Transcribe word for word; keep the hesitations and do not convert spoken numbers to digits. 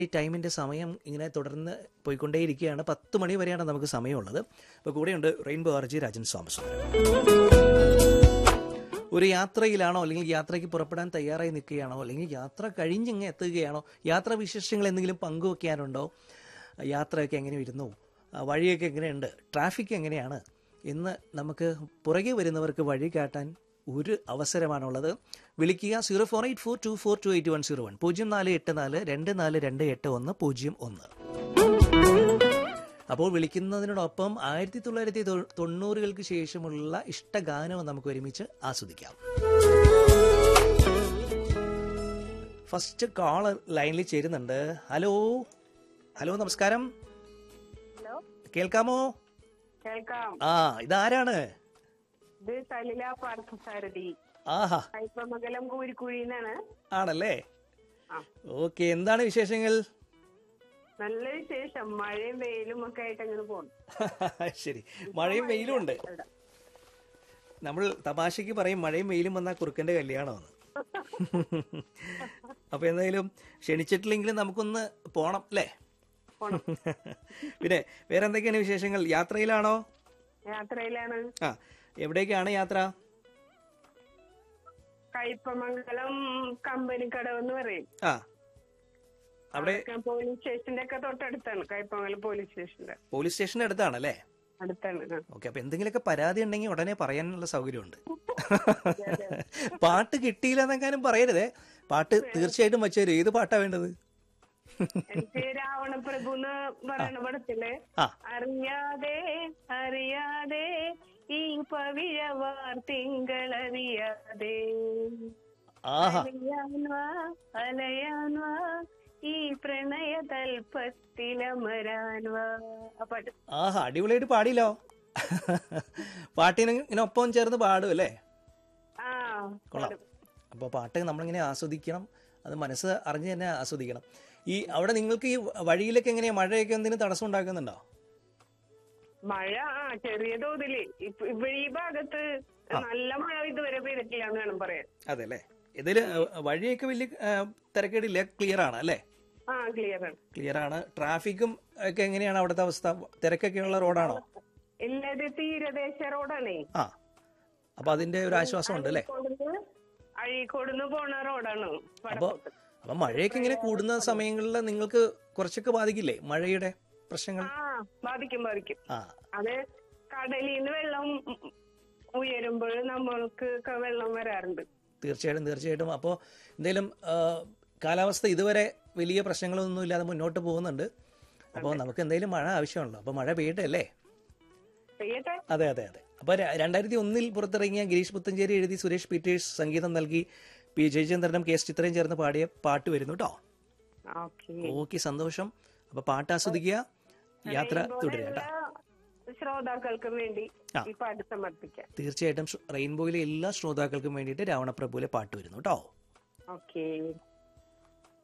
ഈ ടൈമിൻ്റെ സമയം ഇങ്ങനെ തുടർന്ന് പോയിക്കൊണ്ടേയിരിക്കുകയാണ്. പത്ത് മണി വരെയാണ് നമുക്ക് സമയമുള്ളത്. അപ്പോൾ കൂടെയുണ്ട് rainbow R G Rajan Somas. ഒരു യാത്രയിലാണോ, അല്ലെങ്കിൽ യാത്രയ്ക്ക് പുറപ്പെടാൻ തയ്യാറായി നിൽക്കുകയാണോ, അല്ലെങ്കിൽ യാത്ര കഴിഞ്ഞിങ്ങ് എത്തുകയാണോ, യാത്രാ വിശേഷങ്ങൾ എന്തെങ്കിലും പങ്കുവെക്കാനുണ്ടോ, യാത്രയൊക്കെ എങ്ങനെ വരുന്നു, വഴിയൊക്കെ എങ്ങനെയുണ്ട്, ട്രാഫിക് എങ്ങനെയാണ് എന്ന് നമുക്ക് പുറകെ വരുന്നവർക്ക് വഴി കാട്ടാൻ ഒരു അവസരമാണുള്ളത്. വിളിക്കുക zero four eight four to four to eight one zero one പൂജ്യം നാല് എട്ട് നാല് രണ്ട് നാല് രണ്ട് എട്ട് ഒന്ന് പൂജ്യം ഒന്ന്. അപ്പോൾ വിളിക്കുന്നതിനോടൊപ്പം ആയിരത്തി തൊള്ളായിരത്തി തൊണ്ണൂറുകൾക്ക് ശേഷമുള്ള ഇഷ്ടഗാനവും നമുക്ക് ഒരുമിച്ച് ആസ്വദിക്കാം. ഫസ്റ്റ് കോളർ ലൈനിൽ ചേരുന്നുണ്ട്. ഹലോ ഹലോ നമസ്കാരം. ഹലോ, കേൾക്കാമോ? കേൾക്കാം. ആ, ഇതാരാണ്? ഇത് സലില പാർത്ഥസാരഥി, ആഹാ, കൈപ്പമംഗലം കൂരിക്കുഴിന്നാണ്. ആണല്ലേ? ആ, ഓക്കെ. എന്താണ് വിശേഷങ്ങൾ? നല്ല വിശേഷം. മഴയും വെയിലും ഒക്കെ ആയിട്ട് അങ്ങനെ പോകുന്നു. ശരി, മഴയും വെയിലും ഉണ്ട്. നമ്മൾ തമാശക്ക് പറയും മഴയും വെയിലും വന്നാൽ കുറുക്കന്റെ കല്യാണമെന്ന്. അപ്പൊ എന്തായാലും ക്ഷണിച്ചിട്ടില്ലെങ്കിലും നമുക്കൊന്ന് പോണം അല്ലേ? പിന്നെ വേറെ എന്തൊക്കെയാണ് വിശേഷങ്ങൾ? യാത്രയിലാണോ? യാത്രയിലാണ്. ആ, എവിടേക്കാണ് യാത്ര? കൈപ്പമംഗലം കമ്പനിക്കടവ് എന്ന് പറയും. ആ, അവിടെ പോലീസ് സ്റ്റേഷന്റെ ഒക്കെ തൊട്ടടുത്താണ്. കൈപ്പമംഗലം പോലീസ് സ്റ്റേഷന്റെ പോലീസ് സ്റ്റേഷന്റെ അടുത്താണല്ലേ? അടുത്താണ്. ഓക്കെ. അപ്പൊ എന്തെങ്കിലുമൊക്കെ പരാതി ഉണ്ടെങ്കിൽ ഉടനെ പറയാനുള്ള സൗകര്യമുണ്ട്. പാട്ട് കിട്ടിയില്ല എന്നെങ്ങാനും പറയരുതേ. പാട്ട് തീർച്ചയായിട്ടും വച്ചേരും. ഏത് പാട്ടാ വേണ്ടത്? എനിക്ക് രാവണപ്രഭു എന്ന് പറയണ പടത്തില് അറിയാതെ അറിയാതെ ഈ പവിഴവാർ തിങ്കളറിയാതെ അലയാൻവാ അലയാൻവാ ഈ പ്രണയ തൽപ്പത്തിലമരാൻവാ. ആ പാട്ട്. ആഹാ, അടിപൊളിയായിട്ട് പാടിയല്ലോ. പാട്ടിന് ഇങ്ങനെ ഒപ്പം ചേർന്ന് പാടും അല്ലേ? ആ, കൊള്ളാം. അപ്പോൾ പാട്ട് നമ്മളിങ്ങനെ ആസ്വദിക്കണം. അത് മനസ്സ് അറിഞ്ഞ് തന്നെ ആസ്വദിക്കണം. ഈ അവിടെ നിങ്ങൾക്ക് ഈ വഴിയിലൊക്കെ എങ്ങനെയാ, മഴയൊക്കെ എന്തെങ്കിലും തടസ്സം ഉണ്ടാക്കുന്നുണ്ടോ? മഴ ആ ചെറിയ തോതില് ഇവിടെ ഈ ഭാഗത്ത് നല്ല മഴ ഇതുവരെ പെയ്തിട്ടില്ല എന്ന് വേണം പറയാൻ. അതെ അല്ലേ? ഇതില് വഴിയൊക്കെ വലിയ തിരക്കേടില്ല, ക്ലിയർ ആണ് അല്ലേ? ആ, ക്ലിയർ ആണ്. ക്ലിയർ ആണ്. ട്രാഫിക്കും ഒക്കെ എങ്ങനെയാണ് അവിടുത്തെ അവസ്ഥ? തിരക്കൊക്കെയുള്ള റോഡാണോ? ഇല്ലത് തീരദേശ റോഡാണേ. ആ, അപ്പൊ അതിന്റെ ഒരു ആശ്വാസം ഉണ്ട് അല്ലേ? അഴീക്കോടുന്ന് പോണ റോഡാണ്. അപ്പൊ അപ്പൊ മഴയൊക്കെ ഇങ്ങനെ കൂടുന്ന സമയങ്ങളിൽ നിങ്ങൾക്ക് കുറച്ചൊക്കെ ബാധിക്കില്ലേ മഴയുടെ പ്രശ്നങ്ങൾ? ആ, ബാധിക്കും ബാധിക്കും. ആ, അത് കടലിൽ നിന്ന് വെള്ളം ഉയരുമ്പോൾ നമ്മൾക്ക് വെള്ളം വരാറുണ്ട്. തീർച്ചയായിട്ടും തീർച്ചയായിട്ടും. അപ്പോൾ എന്തെങ്കിലും കാലാവസ്ഥ ഇതുവരെ വലിയ പ്രശ്നങ്ങളൊന്നും ഇല്ലാതെ മുന്നോട്ട് പോകുന്നുണ്ട്. അപ്പോൾ നമുക്ക് എന്തെങ്കിലും മഴ ആവശ്യമുണ്ടല്ലോ. അപ്പോൾ മഴ പെയ്യട്ടെ അല്ലേ? അതെ അതെ അതെ. അപ്പോൾ രണ്ടായിരത്തി ഒന്നിൽ പുറത്തിറങ്ങിയ ഗിരീഷ് പുത്തഞ്ചേരി എഴുതി സുരേഷ് പീറ്റേഴ്സ് സംഗീതം നൽകി പി ജയചന്ദ്രനും കെ എസ് ചിത്രയും ചേർന്ന് പാടിയ പാട്ട് വരുന്നു കേട്ടോ. ഓക്കെ, സന്തോഷം. അപ്പോൾ പാട്ട് ആസ്വദിക്കുക, യാത്ര തുടരുക കേട്ടോ. ശ്രോതാക്കൾക്കും വേണ്ടി ഈ പാട്ട് സമർപ്പിക്കാം. തീർച്ചയായിട്ടും റെയിൻബോയിലെ എല്ലാ ശ്രോതാക്കൾക്കും വേണ്ടിയിട്ട് രാവണപ്രഭുവിലെ പാട്ട് വരുന്നു കേട്ടോ. ഓക്കെ.